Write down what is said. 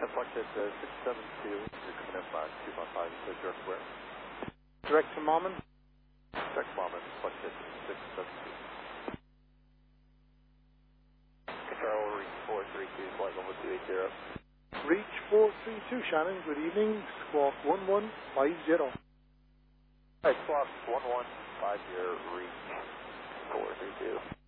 Flucted 672, you're coming up 215, so direct where? Direct to Marmon. Direct Marmon, Flucted 672. Control, reach 432, flight level 280. Reach 432, Shannon. Good evening. Squawk 1150. Hi, Squawk 1150, reach 432.